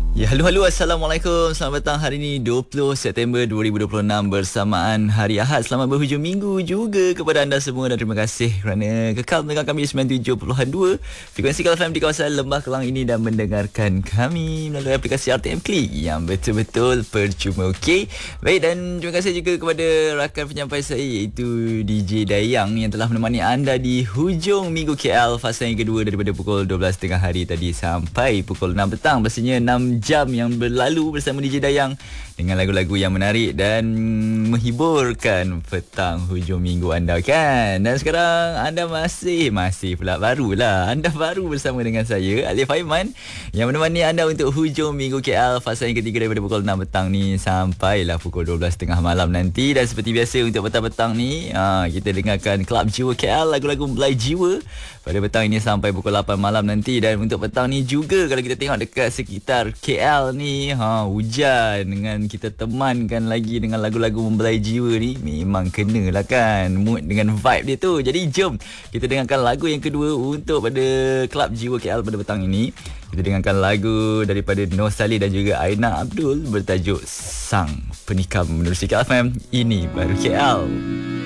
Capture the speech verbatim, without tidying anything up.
Ya, halo halo, Assalamualaikum. Selamat petang hari ini dua puluh September dua ribu dua puluh enam bersamaan Hari Ahad. Selamat berhujung minggu juga kepada anda semua dan terima kasih kerana kekal mendengar kami di sembilan puluh tujuh perpuluhan dua frekuensi Kal F M di kawasan Lembah Kelang ini dan mendengarkan kami melalui aplikasi R T M Klik yang betul-betul percuma. Okey. Baik, dan terima kasih juga kepada rakan penyampai saya iaitu D J Dayang yang telah menemani anda di hujung minggu K L fasa yang kedua daripada pukul dua belas tiga puluh hari tadi sampai pukul enam petang. Pastinya enam jam yang berlalu bersama D J Dayang dengan lagu-lagu yang menarik dan menghiburkan petang hujung minggu anda kan. Dan sekarang anda masih masih pula barulah anda baru bersama dengan saya Alif Aiman yang menemani anda untuk hujung minggu K L fasa yang ketiga daripada pukul enam petang ni sampailah pukul dua belas tiga puluh malam nanti. Dan seperti biasa untuk petang-petang ni aa, kita dengarkan Club Jiwa K L, lagu-lagu Melayu Jiwa pada petang ini sampai pukul lapan malam nanti. Dan untuk petang ni juga kalau kita tengok dekat sekitar K L ni ha, hujan dengan kita temankan lagi dengan lagu-lagu membelai jiwa ni, memang kena lah kan mood dengan vibe dia tu. Jadi jom kita dengarkan lagu yang kedua untuk pada Club Jiwa K L pada petang ini. Kita dengarkan lagu daripada Noh Saleh dan juga Aina Abdul bertajuk Sang Penikam menerusi K L F M. Ini baru K L.